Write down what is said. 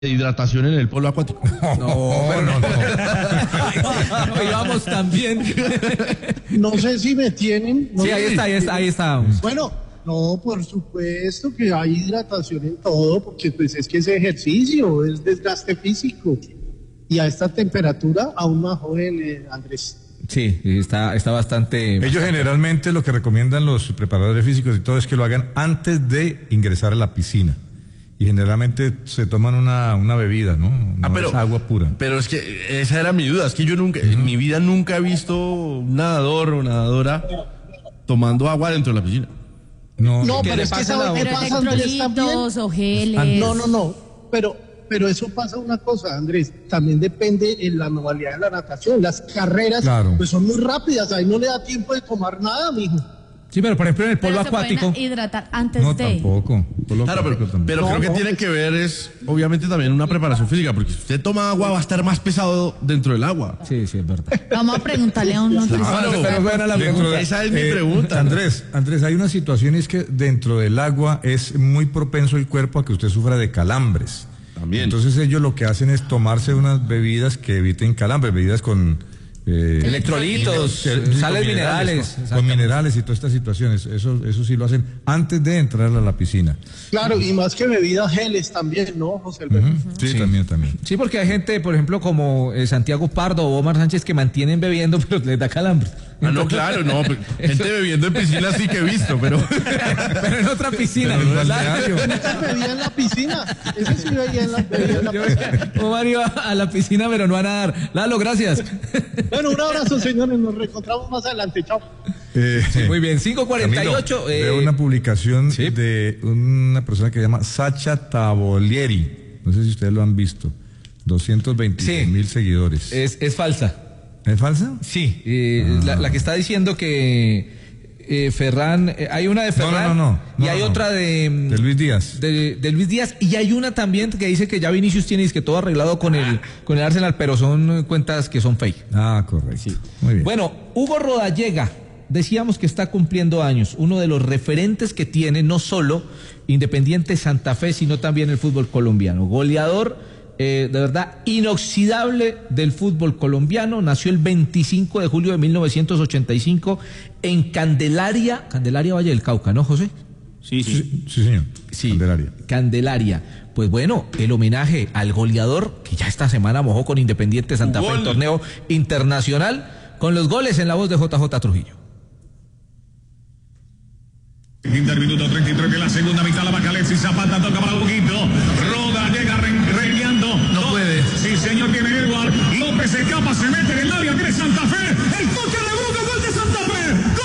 de hidratación en el polo acuático. No, pero no. No íbamos también. No sé si me tienen. No Sí, sé. ahí está. Bueno, no, por supuesto que hay hidratación en todo, porque pues es que ese ejercicio es desgaste físico. Y a esta temperatura, aún más joven, Andrés. Sí, está bastante. Ellos generalmente lo que recomiendan los preparadores físicos y todo es que lo hagan antes de ingresar a la piscina. Y generalmente se toman una bebida, ¿no? No es agua pura. Pero es que esa era mi duda, es que yo nunca, en mi vida nunca he visto un nadador o nadadora tomando agua dentro de la piscina. No, ¿qué pero le es que pasa a ¿sabe la qué otra? pasa, Andrés, también? Electrolitos o geles. No, pero eso pasa una cosa, Andrés, también depende en la modalidad de la natación. Las carreras pues son muy rápidas, ahí no le da tiempo de tomar nada, mijo. Sí, pero por ejemplo en el polo Pero se acuático. pueden hidratar antes No, de. tampoco. Claro, pero creo que tiene que ver es, obviamente, también una preparación física, porque si usted toma agua va a estar más pesado dentro del agua. Sí, es verdad. Vamos a preguntarle a un nutricionista. Claro, buena la pregunta. Esa es mi pregunta. Andrés, hay una situación y es que dentro del agua es muy propenso el cuerpo a que usted sufra de calambres. También. Entonces ellos lo que hacen es tomarse unas bebidas que eviten calambres, bebidas con Electrolitos, sales minerales. Con minerales y todas estas situaciones. Eso sí lo hacen antes de entrar a la piscina. Claro, y más que bebidas geles también, ¿no, José Alberto? Sí, también. Sí, porque hay gente, por ejemplo, como Santiago Pardo o Omar Sánchez que mantienen bebiendo, pero les da calambre. No, claro, no. Gente bebiendo en piscina sí que he visto, pero en otra piscina. Pero en balneario. Nunca bebía en la piscina. Ese sí bebía en la piscina. Omar iba a la piscina, pero no a nadar. Lalo, gracias. Bueno, un abrazo, señores. Nos reencontramos más adelante. Chao. Muy bien, 5:48. Camilo, veo una publicación de una persona que se llama Sacha Tavolieri. No sé si ustedes lo han visto. 226,000 seguidores. Es falsa. ¿Es falsa? Sí, la que está diciendo que Ferran, hay una de Ferran y hay otra de Luis Díaz. De Luis Díaz, y hay una también que dice que ya Vinicius tiene que todo arreglado con el Arsenal, pero son cuentas que son fake. Ah, correcto. Sí. Muy bien. Bueno, Hugo Rodallega, decíamos que está cumpliendo años, uno de los referentes que tiene no solo Independiente Santa Fe, sino también el fútbol colombiano. Goleador de verdad inoxidable del fútbol colombiano, nació el 25 de julio de 1985 en Candelaria Valle del Cauca, ¿no, José? Sí, señor. Sí, Candelaria. Pues bueno, el homenaje al goleador que ya esta semana mojó con Independiente Santa Fe en torneo internacional, con los goles en la voz de JJ Trujillo. Quinta minuto 33 de la segunda mitad, la baja Alexis Zapata, toca para un poquito, Roda llega regueando, no puede. Sí señor, tiene Edward, López escapa, se mete en el área, tiene Santa Fe.